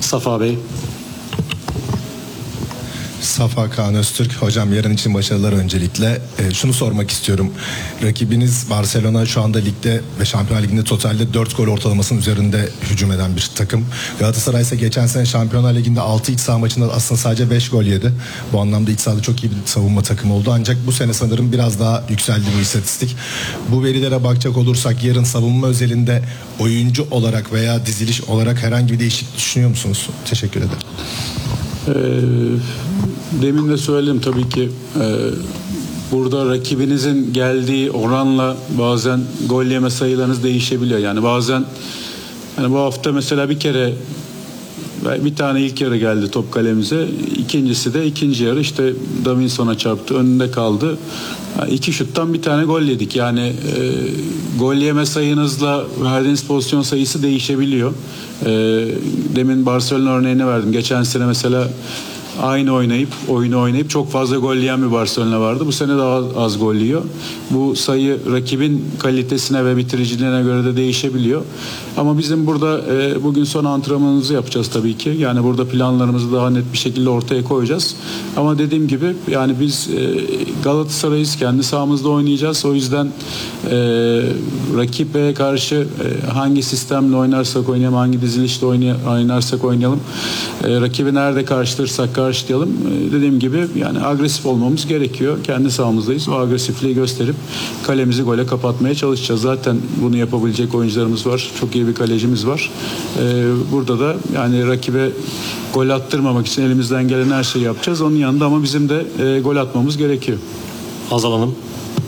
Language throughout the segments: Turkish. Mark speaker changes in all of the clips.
Speaker 1: Safa Bey.
Speaker 2: Safa Kaan Öztürk. Hocam yarın için başarılar öncelikle. Şunu sormak istiyorum. Rakibiniz Barcelona şu anda ligde ve Şampiyonlar Ligi'nde totalde 4 gol ortalamasının üzerinde hücum eden bir takım. Galatasaray ise geçen sene Şampiyonlar Ligi'nde 6 iç saha maçında aslında sadece 5 gol yedi. Bu anlamda iç sahada çok iyi bir savunma takımı oldu. Ancak bu sene sanırım biraz daha yükseldi bu istatistik. Bu verilere bakacak olursak yarın savunma özelinde oyuncu olarak veya diziliş olarak herhangi bir değişiklik düşünüyor musunuz? Teşekkür ederim.
Speaker 3: Demin de söyledim tabii ki burada rakibinizin geldiği oranla bazen gol yeme sayılarınız değişebiliyor. Yani bazen bu hafta mesela bir tane ilk yarı geldi top kalemize. İkincisi de ikinci yarı işte Davinson'a çarptı. Önünde kaldı. 2 şuttan bir tane gol yedik. Yani gol yeme sayınızla verdiğiniz pozisyon sayısı değişebiliyor. Demin Barcelona örneğini verdim. Geçen sene mesela aynı oyunu oynayıp çok fazla gol yiyen bir Barcelona vardı. Bu sene daha az gol yiyor. Bu sayı rakibin kalitesine ve bitiriciliğine göre de değişebiliyor. Ama bizim burada bugün son antrenmanımızı yapacağız tabii ki. Yani burada planlarımızı daha net bir şekilde ortaya koyacağız. Ama dediğim gibi yani biz Galatasaray'ız. Kendi sahamızda oynayacağız. O yüzden rakibe karşı hangi sistemle oynarsak oynayalım, hangi dizilişle oynarsak oynayalım, rakibi nerede karşılayalım. Dediğim gibi yani agresif olmamız gerekiyor. Kendi sahamızdayız. O agresifliği gösterip kalemizi gole kapatmaya çalışacağız. Zaten bunu yapabilecek oyuncularımız var. Çok iyi bir kalecimiz var. Burada da yani rakibe gol attırmamak için elimizden gelen her şeyi yapacağız. Onun yanında ama bizim de gol atmamız gerekiyor.
Speaker 1: Hazal Hanım.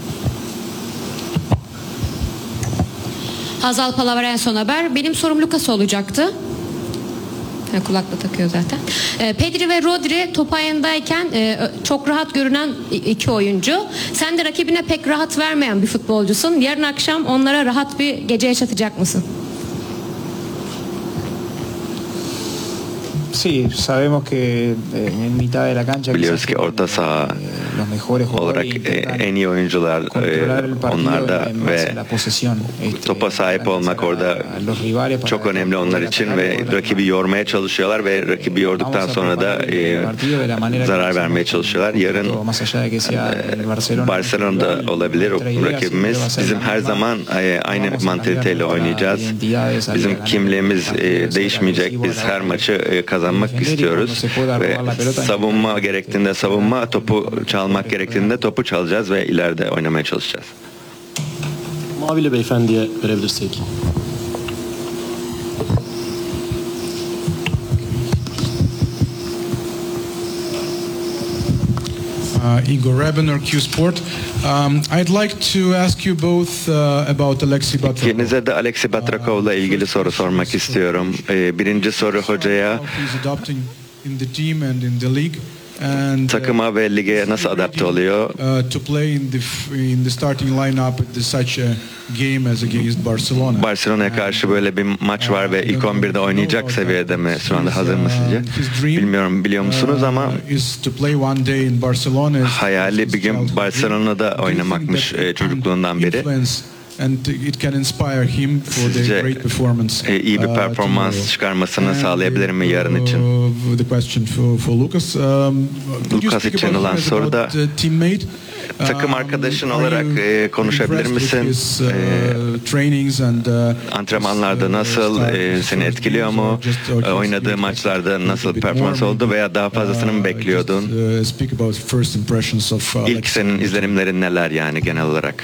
Speaker 4: Hazal Palaver, En Son Haber. Benim sorum Lucas olacaktı. Kulakla takıyor zaten. Pedri ve Rodri top ayağındayken çok rahat görünen iki oyuncu. Sen de rakibine pek rahat vermeyen bir futbolcusun. Yarın akşam onlara rahat bir gece yaşatacak mısın?
Speaker 5: Sí, sabemos que en mitad de la cancha
Speaker 6: biliyoruz ki orta saha olarak en iyi oyuncular onlarda ve topa sahip olmak orada çok önemli onlar için ve rakibi yormaya çalışıyorlar ve rakibi yorduktan sonra da zarar vermeye çalışıyorlar. Yarın Barcelona'da olabilir o rakibimiz. Bizim her zaman aynı mantaliteyle oynayacağız. Bizim kimliğimiz değişmeyecek. Biz her maçı kazanmak istiyoruz ve savunma gerektiğinde savunma, topu çalmak gerektiğinde topu çalacağız ve ileride oynamaya çalışacağız.
Speaker 1: Mavili beyefendiye verebilirsek.
Speaker 7: Igor Rebener, Q Sport. I'd like to ask you both about Alexei Batrakov.
Speaker 6: İkinize de Alexei Batrakov'la ilgili soru sormak istiyorum. Birinci soru hocaya. Takıma ve lige nasıl adapte oluyor? Barcelona'ya karşı böyle bir maç var ve ilk 11'de oynayacak seviyede mi? Şu anda hazır mı sizce? Bilmiyorum, biliyor musunuz ama hayali bir gün Barcelona'da oynamakmış çocukluğundan beri. Sizce iyi bir performans çıkarmasını sağlayabilir mi yarın için? Lucas için olan soru da takım arkadaşın olarak konuşabilir misin? Antrenmanlarda nasıl seni etkiliyor mu? Oynadığı maçlarda nasıl performans oldu veya daha fazlasını mı bekliyordun? İlk senin izlenimlerin neler yani genel olarak?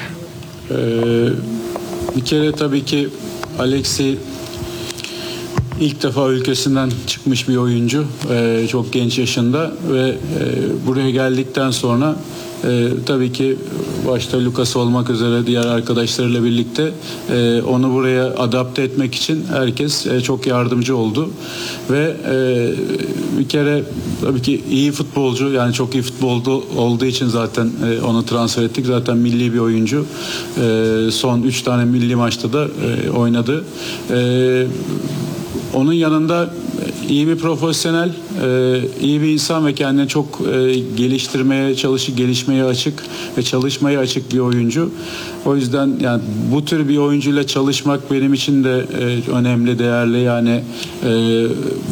Speaker 3: Bir kere tabii ki Alexei ilk defa ülkesinden çıkmış bir oyuncu. Çok genç yaşında ve buraya geldikten sonra tabii ki başta Lucas olmak üzere diğer arkadaşlarıyla birlikte onu buraya adapte etmek için herkes çok yardımcı oldu ve bir kere tabii ki iyi futbolcu, yani çok iyi futbolcu olduğu için zaten onu transfer ettik. Zaten milli bir oyuncu. Son 3 tane milli maçta da oynadı. Onun yanında iyi bir profesyonel, iyi bir insan ve kendini çok gelişmeye açık ve çalışmaya açık bir oyuncu. O yüzden yani bu tür bir oyuncuyla çalışmak benim için de önemli, değerli. Yani